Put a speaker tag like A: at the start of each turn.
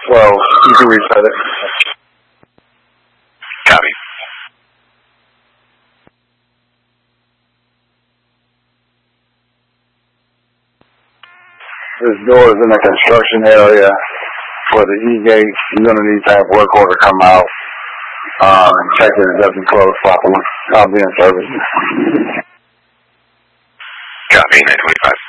A: So you can reset it.
B: Copy.
A: This door is in the construction area for the E-gate. You're going to need to have work order come out. Check that it doesn't close properly. I'll be in service.
B: Copy, 925.